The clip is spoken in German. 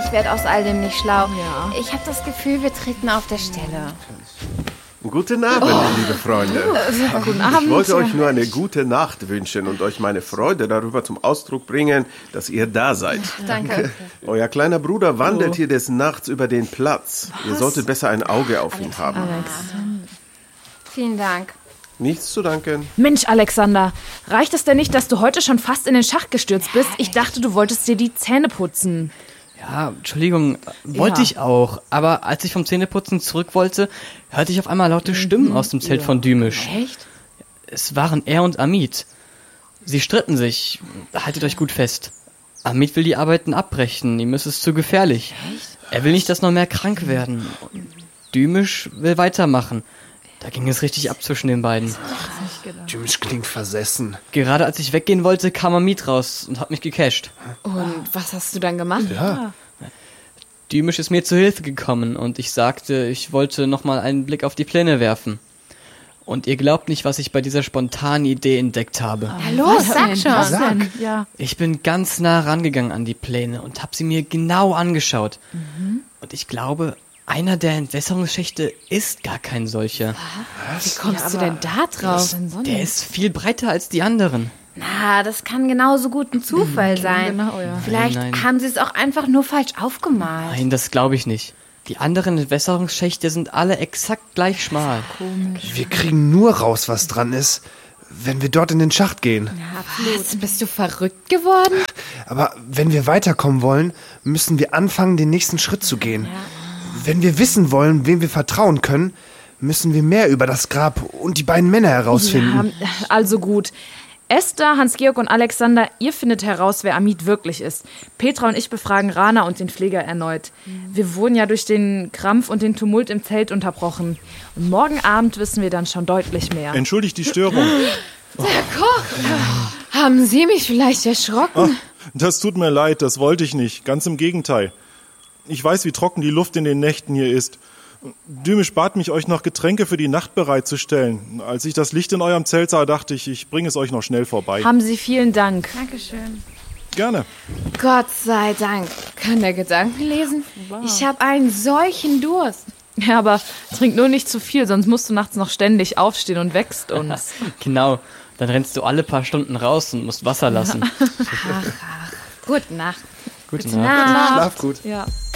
ich werde aus all dem nicht schlau. Ja. Ich habe das Gefühl, wir treten auf der Stelle. Guten Abend, liebe Freunde. Guten Abend. Ich wollte euch nur eine gute Nacht wünschen und euch meine Freude darüber zum Ausdruck bringen, dass ihr da seid. Danke. Euer kleiner Bruder wandelt hier des Nachts über den Platz. Ihr solltet besser ein Auge auf ihn haben. Vielen Dank. Nichts zu danken. Mensch, Alexander, reicht es denn nicht, dass du heute schon fast in den Schacht gestürzt bist? Ich dachte, du wolltest dir die Zähne putzen. Ja, Entschuldigung, wollte ich auch. Aber als ich vom Zähneputzen zurück wollte, hörte ich auf einmal laute Stimmen aus dem Zelt von Dümisch. Echt? Es waren er und Amit. Sie stritten sich. Haltet euch gut fest. Amit will die Arbeiten abbrechen. Ihm ist es zu gefährlich. Echt? Er will nicht, dass noch mehr krank werden. Dümisch will weitermachen. Da ging es richtig ab zwischen den beiden. Dümisch klingt versessen. Gerade als ich weggehen wollte, kam Amit raus und hat mich gecasht. Und was hast du dann gemacht? Ja. Dümisch ist mir zu Hilfe gekommen und ich sagte, ich wollte nochmal einen Blick auf die Pläne werfen. Und ihr glaubt nicht, was ich bei dieser spontanen Idee entdeckt habe. Ja, los, sag schon. Was denn? Ja. Ich bin ganz nah rangegangen an die Pläne und habe sie mir genau angeschaut. Und ich glaube, einer der Entwässerungsschächte ist gar kein solcher. Wie kommst du denn da drauf? Der ist viel breiter als die anderen. Na, das kann genauso gut ein Zufall sein. Genau, ja. Vielleicht Nein. haben sie es auch einfach nur falsch aufgemalt. Nein, das glaube ich nicht. Die anderen Entwässerungsschächte sind alle exakt gleich schmal. Wir kriegen nur raus, was dran ist, wenn wir dort in den Schacht gehen. Was, bist du verrückt geworden? Aber wenn wir weiterkommen wollen, müssen wir anfangen, den nächsten Schritt zu gehen. Wenn wir wissen wollen, wem wir vertrauen können, müssen wir mehr über das Grab und die beiden Männer herausfinden. Ja, also gut. Esther, Hans-Georg und Alexander, ihr findet heraus, wer Amit wirklich ist. Petra und ich befragen Rana und den Pfleger erneut. Wir wurden ja durch den Krampf und den Tumult im Zelt unterbrochen. Und morgen Abend wissen wir dann schon deutlich mehr. Entschuldigt die Störung. Haben Sie mich vielleicht erschrocken? Das tut mir leid, das wollte ich nicht. Ganz im Gegenteil. Ich weiß, wie trocken die Luft in den Nächten hier ist. Dümisch bat mich, euch noch Getränke für die Nacht bereitzustellen. Als ich das Licht in eurem Zelt sah, dachte ich, ich bringe es euch noch schnell vorbei. Haben Sie vielen Dank. Dankeschön. Gerne. Gott sei Dank. Kann der Gedanken lesen? Ich habe einen solchen Durst. Ja, aber trink nur nicht zu viel, sonst musst du nachts noch ständig aufstehen und wächst uns. Genau, dann rennst du alle paar Stunden raus und musst Wasser lassen. Gute Nacht. Gute Nacht. Schlaf gut. Ja.